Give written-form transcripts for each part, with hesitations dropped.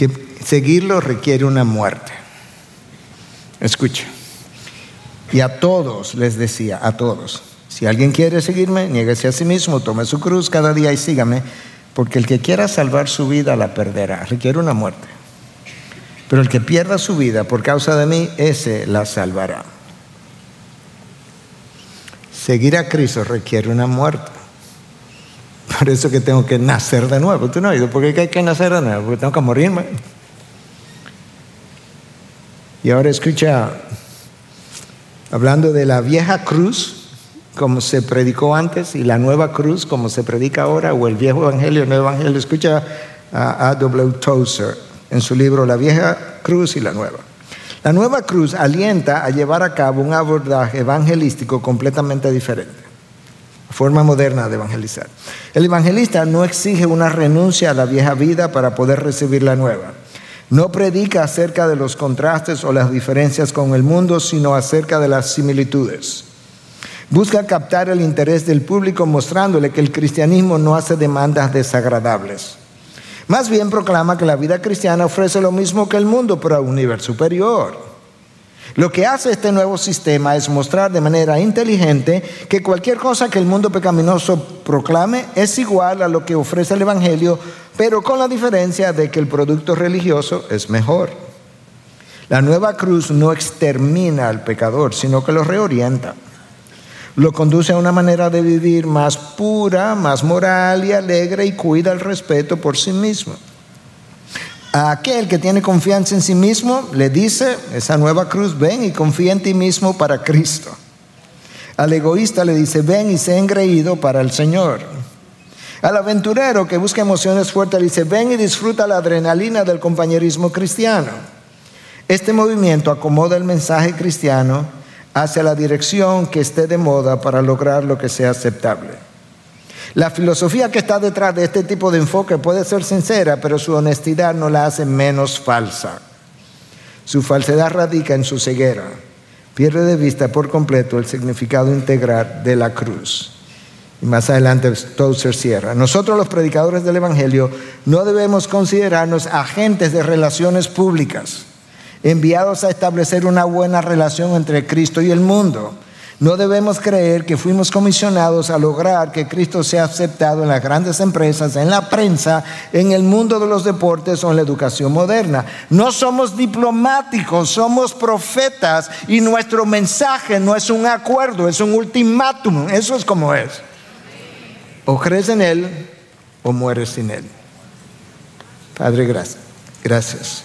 que seguirlo requiere una muerte. Escucha. Y a todos les decía, a todos, si alguien quiere seguirme, niéguese a sí mismo, tome su cruz cada día y sígame, porque el que quiera salvar su vida la perderá, requiere una muerte. Pero el que pierda su vida por causa de mí, ese la salvará. Seguir a Cristo requiere una muerte. Por eso que tengo que nacer de nuevo. ¿Tú no has oído? ¿Por qué hay que nacer de nuevo? Porque tengo que morirme. Y ahora escucha, hablando de la vieja cruz, como se predicó antes, y la nueva cruz, como se predica ahora, o el viejo evangelio, el nuevo evangelio. Escucha a A.W. Tozer en su libro La vieja cruz y la nueva. La nueva cruz alienta a llevar a cabo un abordaje evangelístico completamente diferente. Forma moderna de evangelizar. El evangelista no exige una renuncia a la vieja vida para poder recibir la nueva. No predica acerca de los contrastes o las diferencias con el mundo, sino acerca de las similitudes. Busca captar el interés del público mostrándole que el cristianismo no hace demandas desagradables. Más bien proclama que la vida cristiana ofrece lo mismo que el mundo, pero a un nivel superior. Lo que hace este nuevo sistema es mostrar de manera inteligente que cualquier cosa que el mundo pecaminoso proclame es igual a lo que ofrece el evangelio, pero con la diferencia de que el producto religioso es mejor. La nueva cruz no extermina al pecador, sino que lo reorienta. Lo conduce a una manera de vivir más pura, más moral y alegre, y cuida el respeto por sí mismo. A aquel que tiene confianza en sí mismo, le dice esa nueva cruz: ven y confía en ti mismo para Cristo. Al egoísta le dice: ven y sé engreído para el Señor. Al aventurero que busca emociones fuertes le dice: ven y disfruta la adrenalina del compañerismo cristiano. Este movimiento acomoda el mensaje cristiano hacia la dirección que esté de moda para lograr lo que sea aceptable. La filosofía que está detrás de este tipo de enfoque puede ser sincera, pero su honestidad no la hace menos falsa. Su falsedad radica en su ceguera. Pierde de vista por completo el significado integral de la cruz. Y más adelante Tozer cierra: nosotros, los predicadores del evangelio, no debemos considerarnos agentes de relaciones públicas, enviados a establecer una buena relación entre Cristo y el mundo. No debemos creer que fuimos comisionados a lograr que Cristo sea aceptado en las grandes empresas, en la prensa, en el mundo de los deportes o en la educación moderna. No somos diplomáticos, somos profetas, y nuestro mensaje no es un acuerdo, es un ultimátum. Eso es como es. O crees en Él o mueres sin Él. Padre, gracias.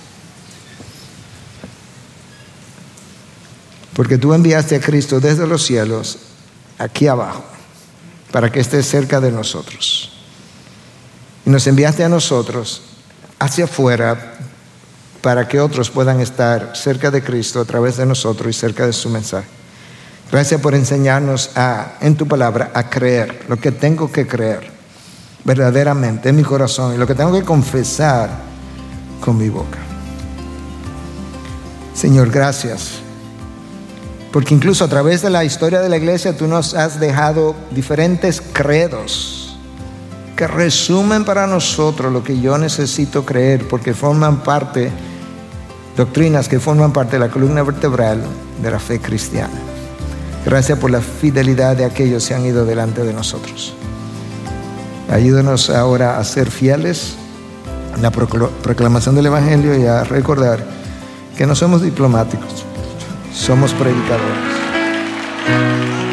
Porque tú enviaste a Cristo desde los cielos aquí abajo para que esté cerca de nosotros. Y nos enviaste a nosotros hacia afuera para que otros puedan estar cerca de Cristo a través de nosotros y cerca de su mensaje. Gracias por enseñarnos en tu palabra a creer lo que tengo que creer verdaderamente en mi corazón y lo que tengo que confesar con mi boca. Señor, gracias. Porque incluso a través de la historia de la iglesia tú nos has dejado diferentes credos que resumen para nosotros lo que yo necesito creer, porque forman parte, doctrinas que forman parte de la columna vertebral de la fe cristiana. Gracias por la fidelidad de aquellos que han ido delante de nosotros. Ayúdanos ahora a ser fieles en la proclamación del evangelio y a recordar que no somos diplomáticos, somos predicadores.